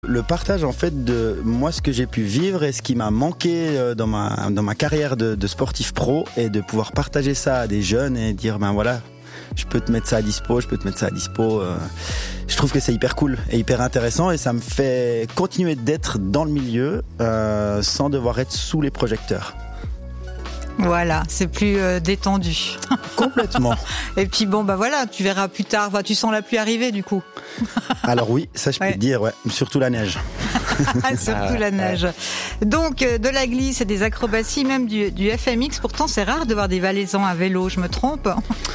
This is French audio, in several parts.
Le partage en fait de moi ce que j'ai pu vivre et ce qui m'a manqué dans ma carrière de sportif pro, et de pouvoir partager ça à des jeunes et dire ben voilà, je peux te mettre ça à dispo, je trouve que c'est hyper cool et hyper intéressant, et ça me fait continuer d'être dans le milieu sans devoir être sous les projecteurs. Voilà, c'est plus détendu. Complètement. Et puis bon, bah voilà, tu verras plus tard. Tu sens la pluie arriver du coup. Alors oui, ça je peux te dire, ouais, surtout la neige. Surtout la neige. Donc de la glisse et des acrobaties, même du FMX. Pourtant, c'est rare de voir des Valaisans à vélo. Je me trompe?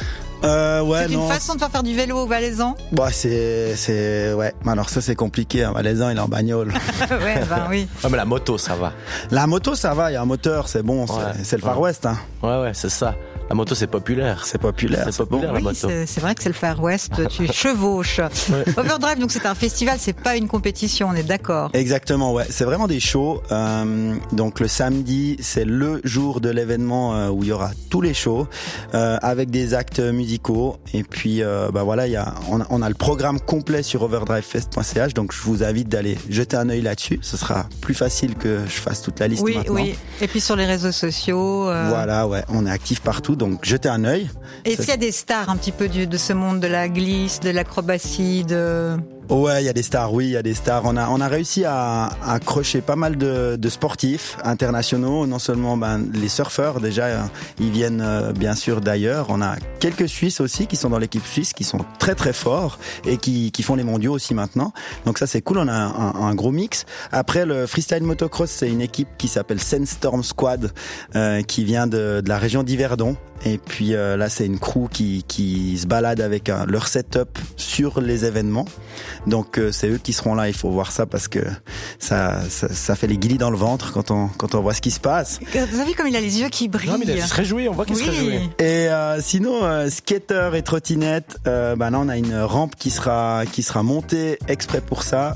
Ouais, c'est une façon de faire du vélo aux Valaisans. Bah ouais. Alors ça c'est compliqué. Un Valaisan il est en bagnole. Ouais, ben oui. Ouais, mais la moto ça va. La moto ça va. Il y a un moteur, c'est bon. C'est le Far West. Hein. Ouais, c'est ça. La moto, c'est populaire. C'est populaire, bon. La moto. C'est vrai que c'est le Far West, tu chevauches. Ouais. Overdrive, donc c'est un festival, c'est pas une compétition, on est d'accord. Exactement, ouais. C'est vraiment des shows. Donc le samedi, c'est le jour de l'événement où il y aura tous les shows avec des actes musicaux. Et puis, voilà, on a le programme complet sur overdrivefest.ch. Donc je vous invite d'aller jeter un œil là-dessus. Ce sera plus facile que je fasse toute la liste maintenant. Oui. Et puis sur les réseaux sociaux. Voilà, ouais. On est actifs partout. Donc jetez un œil. Et s'il y a des stars un petit peu de ce monde de la glisse, de l'acrobatie, Ouais, il y a des stars, oui, il y a des stars. On a réussi à accrocher pas mal de sportifs internationaux, non seulement les surfeurs, déjà, ils viennent bien sûr d'ailleurs. On a quelques Suisses aussi qui sont dans l'équipe suisse, qui sont très très forts et qui font les mondiaux aussi maintenant. Donc ça c'est cool, on a un gros mix. Après le freestyle motocross, c'est une équipe qui s'appelle Sandstorm Squad, qui vient de la région d'Yverdon. Et puis là c'est une crew qui se balade avec leur setup sur les événements. Donc c'est eux qui seront là, il faut voir ça parce que ça fait les guilis dans le ventre quand on voit ce qui se passe. Vous avez comme il a les yeux qui brillent. Non, mais il se réjouit, on voit qu'il se réjouit. Et sinon skater et trottinette, là on a une rampe qui sera montée exprès pour ça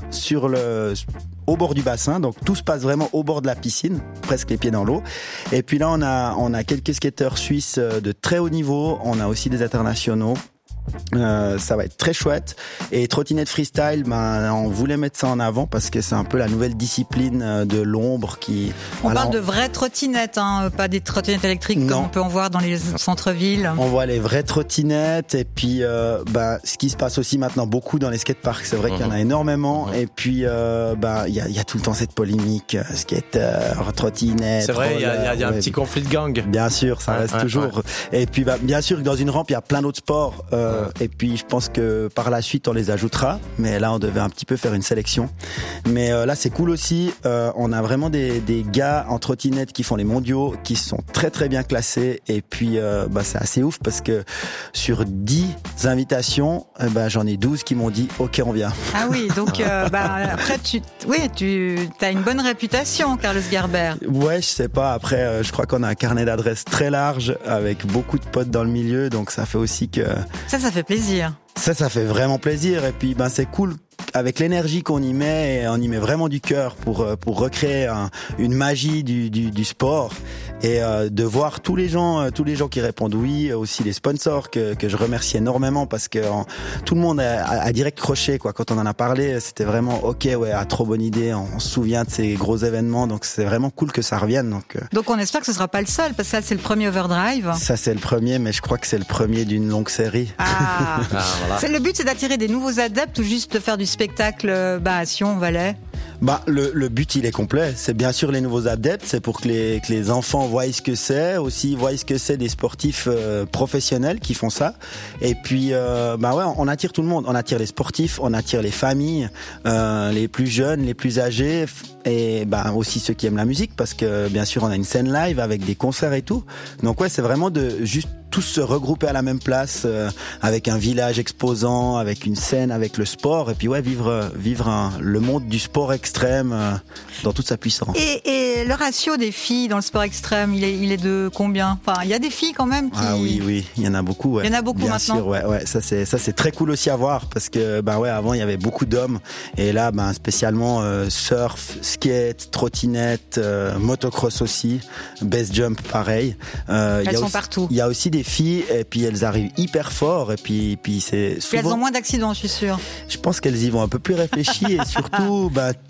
au bord du bassin, donc tout se passe vraiment au bord de la piscine, presque les pieds dans l'eau. Et puis là on a quelques skateurs suisses de très haut niveau, on a aussi des internationaux. Ça va être très chouette. Et trottinette freestyle, on voulait mettre ça en avant parce que c'est un peu la nouvelle discipline de l'ombre qui... On parle de vraies trottinettes, pas des trottinettes électriques comme on peut en voir dans les centres-villes. On voit les vraies trottinettes et puis ce qui se passe aussi maintenant beaucoup dans les skateparks, c'est vrai qu'il y en a énormément. Et puis il y a tout le temps cette polémique skater, trottinette. C'est vrai, il y a un petit conflit de gang. Bien sûr, ça reste toujours. Et puis bien sûr que dans une rampe il y a plein d'autres sports. Et puis je pense que par la suite on les ajoutera, mais là on devait un petit peu faire une sélection. Mais là c'est cool aussi, on a vraiment des gars en trottinette qui font les mondiaux, qui sont très très bien classés. Et puis c'est assez ouf parce que sur 10 invitations, j'en ai 12 qui m'ont dit ok on vient. Ah oui, donc après tu as une bonne réputation, Carlos Gerber. Ouais, je sais pas, après je crois qu'on a un carnet d'adresses très large avec beaucoup de potes dans le milieu, donc ça fait aussi que... Ça fait plaisir. Ça fait vraiment plaisir. Et puis, c'est cool avec l'énergie qu'on y met, et on y met vraiment du cœur pour recréer une magie du sport, et de voir tous les gens qui répondent oui, aussi les sponsors que je remercie énormément parce que tout le monde a direct croché quoi. Quand on en a parlé, c'était vraiment ok, ouais, trop bonne idée, on se souvient de ces gros événements, donc c'est vraiment cool que ça revienne. Donc on espère que ce sera pas le seul, parce que ça c'est le premier Overdrive. Ça c'est le premier, mais je crois que c'est le premier d'une longue série. Voilà. Le but c'est d'attirer des nouveaux adeptes ou juste de faire du spectacle à Sion-Valais? Le but il est complet. C'est bien sûr les nouveaux adeptes, c'est pour que les enfants voient ce que c'est, aussi voient ce que c'est des sportifs professionnels qui font ça. Et puis on attire tout le monde, on attire les sportifs, on attire les familles, les plus jeunes, les plus âgés, et aussi ceux qui aiment la musique, parce que bien sûr on a une scène live avec des concerts et tout. Donc ouais, c'est vraiment de juste tous se regrouper à la même place, avec un village exposant, avec une scène, avec le sport, et puis vivre le monde du sport extrême dans toute sa puissance. Et le ratio des filles dans le sport extrême, il est de combien? Enfin, il y a des filles quand même qui... Ah oui, il y en a beaucoup. Ouais. Il y en a beaucoup bien maintenant. Sûr, ouais, ça c'est très cool aussi à voir, parce que avant il y avait beaucoup d'hommes, et là spécialement surf, skate, trottinette, motocross aussi, base jump pareil. Elles sont partout. Il y a aussi des filles, et puis elles arrivent hyper fort, et puis c'est souvent... Elles ont moins d'accidents, je suis sûre. Je pense qu'elles y vont un peu plus réfléchies, et surtout